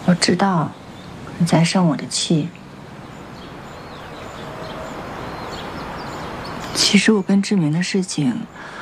我知道你在生我的气。其实我跟志明的事情，